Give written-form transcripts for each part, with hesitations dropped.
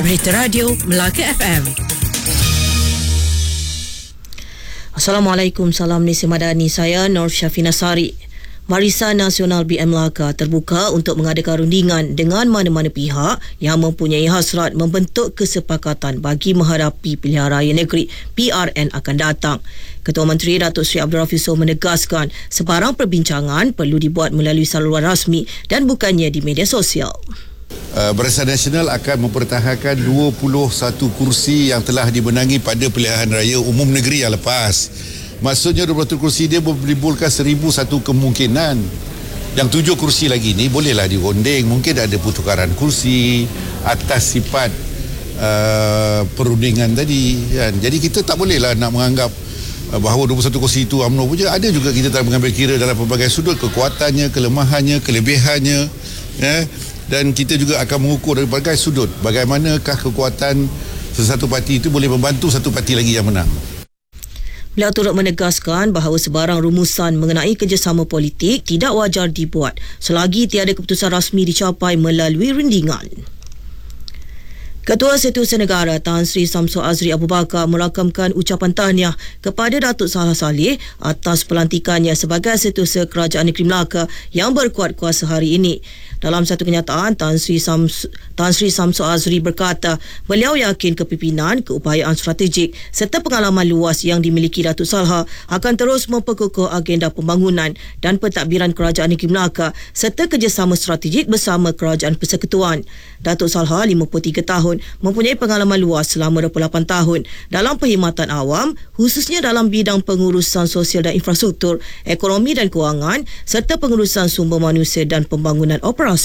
Berita Radio Melaka FM. Assalamualaikum, salam Malaysia Madani. Saya Nur Syafina Sari. Barisan Nasional BN Melaka terbuka untuk mengadakan rundingan dengan mana-mana pihak yang mempunyai hasrat membentuk kesepakatan bagi menghadapi pilihan raya negeri PRN akan datang. Ketua Menteri Datuk Seri Abdul Rafisul menegaskan sebarang perbincangan perlu dibuat melalui saluran rasmi dan bukannya di media sosial. Barisan Nasional akan mempertahankan 21 kursi yang telah dimenangi pada pilihan raya umum negeri yang lepas. Maksudnya 21 kursi dia menimbulkan 1,001 kemungkinan. Yang 7 kursi lagi ni bolehlah dironding. Mungkin ada pertukaran kursi atas sifat perundingan tadi kan? Jadi kita tak bolehlah nak menganggap bahawa 21 kursi itu UMNO punya. Ada juga kita telah mengambil kira dalam pelbagai sudut kekuatannya, kelemahannya, kelebihannya, dan kita juga akan mengukur dari berbagai sudut bagaimanakah kekuatan sesuatu parti itu boleh membantu satu parti lagi yang menang. Beliau turut menegaskan bahawa sebarang rumusan mengenai kerjasama politik tidak wajar dibuat selagi tiada keputusan rasmi dicapai melalui rundingan. Ketua Setiausaha Negara Tan Sri Samsul Azri Abu Bakar merakamkan ucapan tahniah kepada Datuk Salah Saleh atas pelantikannya sebagai Setiausaha Kerajaan Negeri Melaka yang berkuat kuasa hari ini. Dalam satu kenyataan, Tan Sri Samsul Azri berkata beliau yakin kepimpinan, keupayaan strategik serta pengalaman luas yang dimiliki Datuk Salha akan terus memperkukuh agenda pembangunan dan pentadbiran Kerajaan Negeri Melaka serta kerjasama strategik bersama Kerajaan Persekutuan. Datuk Salha, 53 tahun, mempunyai pengalaman luas selama 28 tahun dalam perkhidmatan awam, khususnya dalam bidang pengurusan sosial dan infrastruktur, ekonomi dan kewangan serta pengurusan sumber manusia dan pembangunan operasi.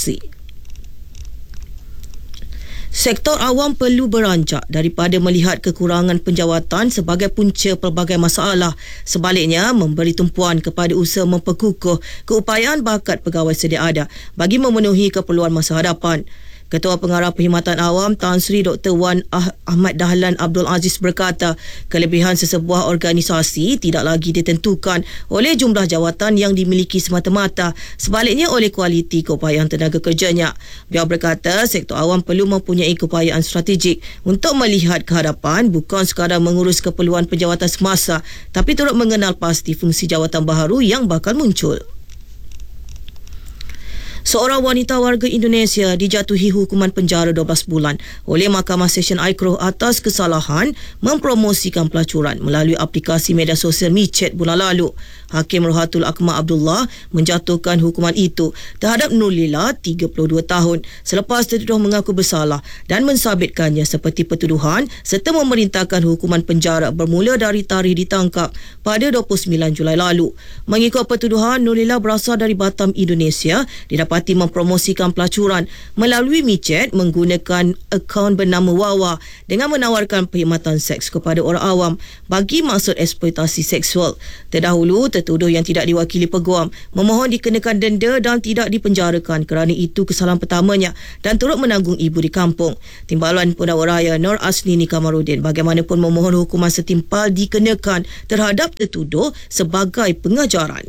Sektor awam perlu beranjak daripada melihat kekurangan penjawatan sebagai punca pelbagai masalah. Sebaliknya, memberi tumpuan kepada usaha memperkukuh keupayaan bakat pegawai sedia ada bagi memenuhi keperluan masa hadapan. Ketua Pengarah Perkhidmatan Awam Tan Sri Dr. Wan Ahmad Dahlan Abdul Aziz berkata, kelebihan sesebuah organisasi tidak lagi ditentukan oleh jumlah jawatan yang dimiliki semata-mata, sebaliknya oleh kualiti keupayaan tenaga kerjanya. Beliau berkata, sektor awam perlu mempunyai keupayaan strategik untuk melihat ke hadapan, bukan sekadar mengurus keperluan penjawatan semasa, tapi turut mengenal pasti fungsi jawatan baharu yang bakal muncul. Seorang wanita warga Indonesia dijatuhi hukuman penjara 12 bulan oleh Mahkamah Session Aikroh atas kesalahan mempromosikan pelacuran melalui aplikasi media sosial micet bulan lalu. Hakim Rohatul Akmal Abdullah menjatuhkan hukuman itu terhadap Nur Lila, 32 tahun, selepas tertuduh mengaku bersalah dan mensabitkannya seperti pertuduhan serta memerintahkan hukuman penjara bermula dari tarikh ditangkap pada 29 Julai lalu. Mengikut pertuduhan, Nur Lila berasal dari Batam, Indonesia, didapat mempromosikan pelacuran melalui micet menggunakan akaun bernama Wawa dengan menawarkan perkhidmatan seks kepada orang awam bagi maksud eksploitasi seksual. Terdahulu, tertuduh yang tidak diwakili peguam memohon dikenakan denda dan tidak dipenjarakan kerana itu kesalahan pertamanya dan turut menanggung ibu di kampung. Timbalan Pendakwa Raya Nur Aslini Kamarudin bagaimanapun memohon hukuman setimpal dikenakan terhadap tertuduh sebagai pengajaran.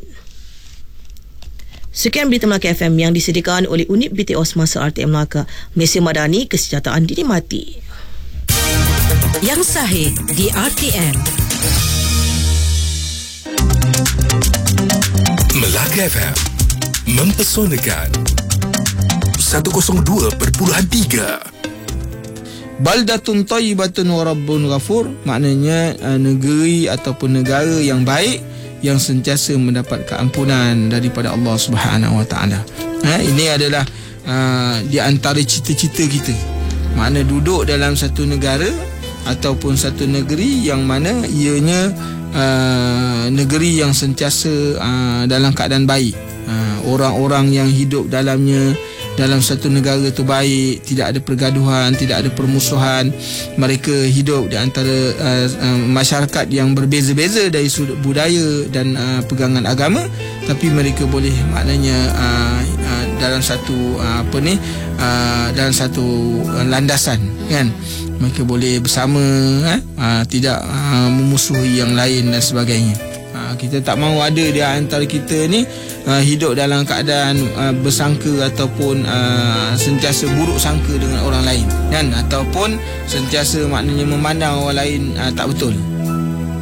Sekian Berita Melaka FM yang disediakan oleh Unit BTO Semasa RTM Melaka. Malaysia Madani, kesejahteraan dinikmati. Yang sahih di RTM. Melaka FM mempesonakan 102.3. Baldatun tayyibatun wa rabbun ghafur, maknanya negeri ataupun negara yang baik yang sentiasa mendapat keampunan daripada Allah Subhanahu Wa Taala. Ini adalah di antara cita-cita kita. Makna duduk dalam satu negara ataupun satu negeri yang mana ianya negeri yang sentiasa dalam keadaan baik. Orang-orang yang hidup dalamnya dalam satu negara itu baik, tidak ada pergaduhan, tidak ada permusuhan. Mereka hidup di antara masyarakat yang berbeza-beza dari sudut budaya dan pegangan agama, tapi mereka boleh maknanya dalam satu dalam satu landasan, kan? Mereka boleh bersama, tidak memusuhi yang lain dan sebagainya. Kita tak mahu ada di antara kita ni hidup dalam keadaan bersangka ataupun sentiasa buruk sangka dengan orang lain, kan, ataupun sentiasa maknanya memandang orang lain tak betul.